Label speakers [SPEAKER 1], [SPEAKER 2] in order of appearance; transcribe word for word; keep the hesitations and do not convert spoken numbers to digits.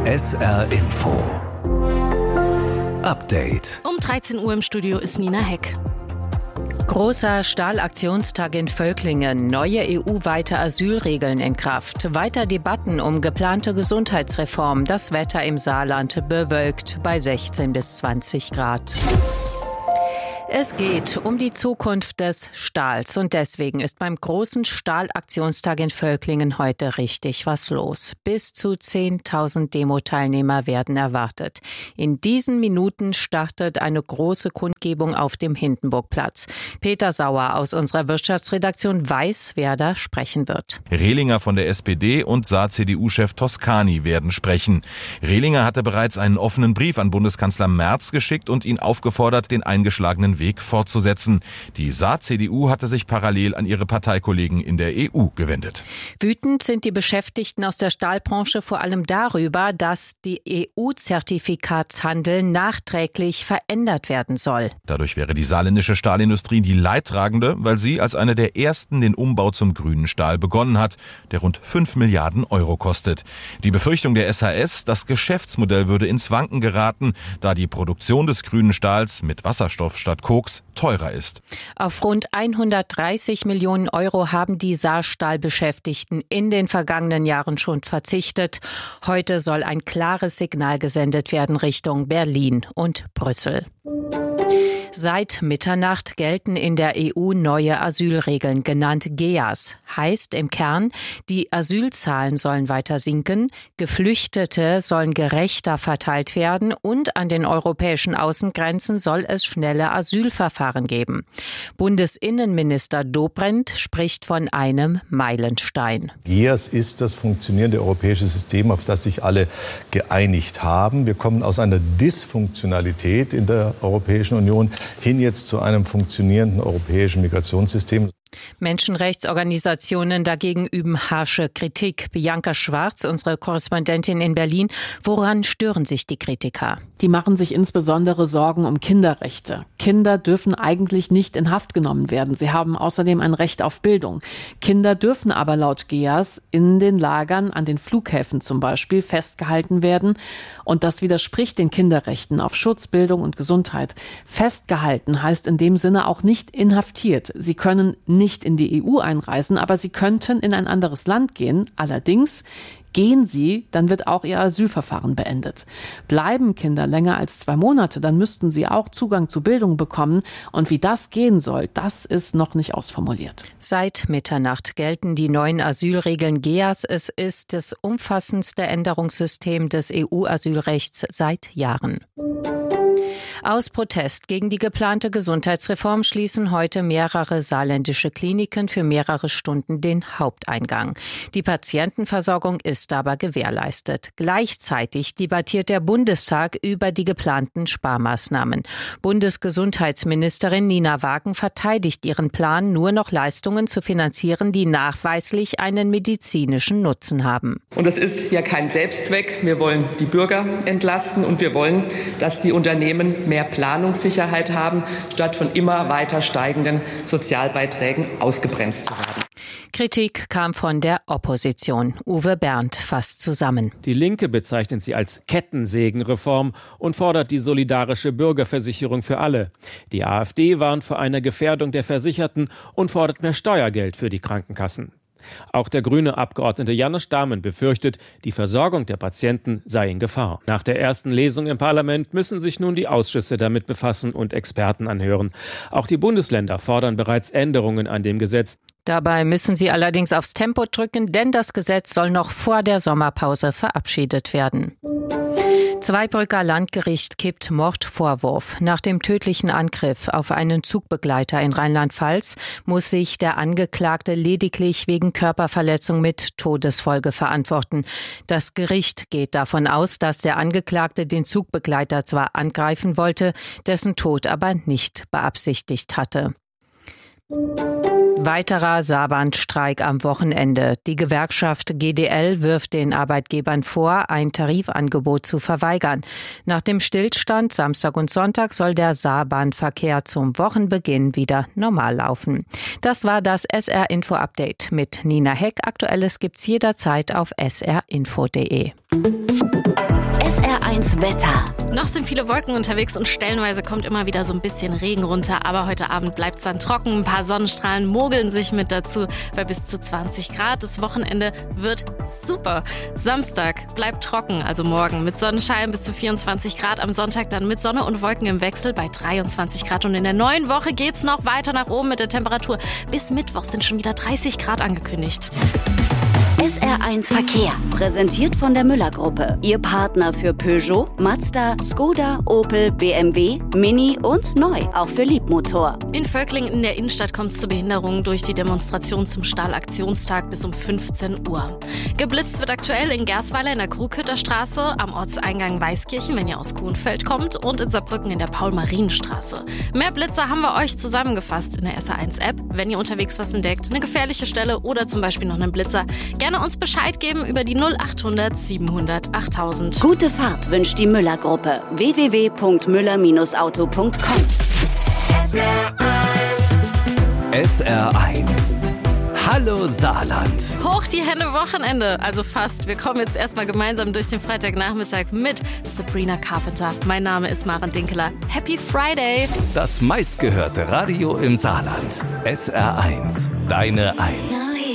[SPEAKER 1] S R Info Update.
[SPEAKER 2] Um dreizehn Uhr im Studio ist Nina Heck.
[SPEAKER 3] Großer Stahlaktionstag in Völklingen, neue E U-weite Asylregeln in Kraft, weiter Debatten um geplante Gesundheitsreform, das Wetter im Saarland bewölkt bei sechzehn bis zwanzig Grad. Es geht um die Zukunft des Stahls und deswegen ist beim großen Stahlaktionstag in Völklingen heute richtig was los. Bis zu zehntausend Demo-Teilnehmer werden erwartet. In diesen Minuten startet eine große Kundgebung auf dem Hindenburgplatz. Peter Sauer aus unserer Wirtschaftsredaktion weiß, wer da sprechen wird.
[SPEAKER 4] Rehlinger von der S P D und Saar-C D U-Chef Toscani werden sprechen. Rehlinger hatte bereits einen offenen Brief an Bundeskanzler Merz geschickt und ihn aufgefordert, den eingeschlagenen Weg fortzusetzen. Die Saar-C D U hatte sich parallel an ihre Parteikollegen in der E U gewendet.
[SPEAKER 3] Wütend sind die Beschäftigten aus der Stahlbranche vor allem darüber, dass die E U-Zertifikatshandel nachträglich verändert werden soll.
[SPEAKER 4] Dadurch wäre die saarländische Stahlindustrie die Leidtragende, weil sie als eine der ersten den Umbau zum grünen Stahl begonnen hat, der rund fünf Milliarden Euro kostet. Die Befürchtung der S H S, das Geschäftsmodell würde ins Wanken geraten, da die Produktion des grünen Stahls mit Wasserstoff statt Koks teurer ist.
[SPEAKER 3] Auf rund hundertdreißig Millionen Euro haben die Saarstahlbeschäftigten in den vergangenen Jahren schon verzichtet. Heute soll ein klares Signal gesendet werden Richtung Berlin und Brüssel. Seit Mitternacht gelten in der E U neue Asylregeln, genannt G E A S. Heißt im Kern, die Asylzahlen sollen weiter sinken, Geflüchtete sollen gerechter verteilt werden und an den europäischen Außengrenzen soll es schnelle Asylverfahren geben. Bundesinnenminister Dobrindt spricht von einem Meilenstein.
[SPEAKER 5] G E A S ist das funktionierende europäische System, auf das sich alle geeinigt haben. Wir kommen aus einer Dysfunktionalität in der Europäischen Union hin jetzt zu einem funktionierenden europäischen Migrationssystem.
[SPEAKER 3] Menschenrechtsorganisationen dagegen üben harsche Kritik. Bianca Schwarz, unsere Korrespondentin in Berlin. Woran stören sich die Kritiker?
[SPEAKER 6] Die machen sich insbesondere Sorgen um Kinderrechte. Kinder dürfen eigentlich nicht in Haft genommen werden. Sie haben außerdem ein Recht auf Bildung. Kinder dürfen aber laut G E A S in den Lagern, an den Flughäfen zum Beispiel, festgehalten werden. Und das widerspricht den Kinderrechten auf Schutz, Bildung und Gesundheit. Festgehalten heißt in dem Sinne auch nicht inhaftiert. Sie können nicht nicht in die E U einreisen, aber sie könnten in ein anderes Land gehen. Allerdings gehen sie, dann wird auch ihr Asylverfahren beendet. Bleiben Kinder länger als zwei Monate, dann müssten sie auch Zugang zu Bildung bekommen. Und wie das gehen soll, das ist noch nicht ausformuliert.
[SPEAKER 3] Seit Mitternacht gelten die neuen Asylregeln G E A S. Es ist das umfassendste Änderungssystem des E U-Asylrechts seit Jahren. Aus Protest gegen die geplante Gesundheitsreform schließen heute mehrere saarländische Kliniken für mehrere Stunden den Haupteingang. Die Patientenversorgung ist aber gewährleistet. Gleichzeitig debattiert der Bundestag über die geplanten Sparmaßnahmen. Bundesgesundheitsministerin Nina Wagen verteidigt ihren Plan, nur noch Leistungen zu finanzieren, die nachweislich einen medizinischen Nutzen haben.
[SPEAKER 7] Und das ist ja kein Selbstzweck. Wir wollen die Bürger entlasten und wir wollen, dass die Unternehmen mehr Planungssicherheit haben, statt von immer weiter steigenden Sozialbeiträgen ausgebremst zu werden.
[SPEAKER 3] Kritik kam von der Opposition. Uwe Berndt fasst zusammen.
[SPEAKER 8] Die Linke bezeichnet sie als Kettensägenreform und fordert die solidarische Bürgerversicherung für alle. Die AfD warnt vor einer Gefährdung der Versicherten und fordert mehr Steuergeld für die Krankenkassen. Auch der grüne Abgeordnete Janusz Dahmen befürchtet, die Versorgung der Patienten sei in Gefahr. Nach der ersten Lesung im Parlament müssen sich nun die Ausschüsse damit befassen und Experten anhören. Auch die Bundesländer fordern bereits Änderungen an dem Gesetz.
[SPEAKER 3] Dabei müssen sie allerdings aufs Tempo drücken, denn das Gesetz soll noch vor der Sommerpause verabschiedet werden. Zweibrücker Landgericht kippt Mordvorwurf. Nach dem tödlichen Angriff auf einen Zugbegleiter in Rheinland-Pfalz muss sich der Angeklagte lediglich wegen Körperverletzung mit Todesfolge verantworten. Das Gericht geht davon aus, dass der Angeklagte den Zugbegleiter zwar angreifen wollte, dessen Tod aber nicht beabsichtigt hatte. Weiterer Saarbahnstreik am Wochenende. Die Gewerkschaft G D L wirft den Arbeitgebern vor, ein Tarifangebot zu verweigern. Nach dem Stillstand Samstag und Sonntag soll der Saarbahnverkehr zum Wochenbeginn wieder normal laufen. Das war das S R Info Update mit Nina Heck. Aktuelles gibt's jederzeit auf s r info punkt d e.
[SPEAKER 1] Das Wetter.
[SPEAKER 2] Noch sind viele Wolken unterwegs und stellenweise kommt immer wieder so ein bisschen Regen runter. Aber heute Abend bleibt es dann trocken. Ein paar Sonnenstrahlen mogeln sich mit dazu bei bis zu zwanzig Grad. Das Wochenende wird super. Samstag bleibt trocken, also morgen mit Sonnenschein bis zu vierundzwanzig Grad. Am Sonntag dann mit Sonne und Wolken im Wechsel bei dreiundzwanzig Grad. Und in der neuen Woche geht's noch weiter nach oben mit der Temperatur. Bis Mittwoch sind schon wieder dreißig Grad angekündigt.
[SPEAKER 1] S R eins Verkehr, präsentiert von der Müller-Gruppe. Ihr Partner für Peugeot, Mazda, Skoda, Opel, B M W, Mini und neu, auch für Liebmotor.
[SPEAKER 2] In Völklingen in der Innenstadt kommt es zu Behinderungen durch die Demonstration zum Stahlaktionstag bis um fünfzehn Uhr. Geblitzt wird aktuell in Gersweiler in der Krughütter Straße, am Ortseingang Weißkirchen, wenn ihr aus Kuhnfeld kommt, und in Saarbrücken in der Paul-Marien-Straße. Mehr Blitzer haben wir euch zusammengefasst in der S R eins App. Wenn ihr unterwegs was entdeckt, eine gefährliche Stelle oder zum Beispiel noch einen Blitzer, gerne uns Bescheid geben über die null achthundert siebenhundert achttausend.
[SPEAKER 1] Gute Fahrt wünscht die Müller-Gruppe. w w w punkt müller auto punkt com.
[SPEAKER 9] S R eins. S R eins. Hallo Saarland.
[SPEAKER 2] Hoch die Hände, Wochenende. Also fast. Wir kommen jetzt erstmal gemeinsam durch den Freitagnachmittag mit Sabrina Carpenter. Mein Name ist Maren Dinkeler. Happy Friday.
[SPEAKER 9] Das meistgehörte Radio im Saarland. S R eins. Deine Eins.